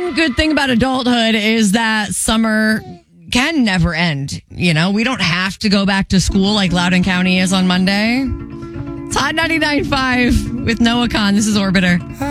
one good thing about adulthood is that summer can never end. You know, we don't have to go back to school like Loudoun County is on Monday. It's Hot 99.5 with Noah Khan. This is Orbiter.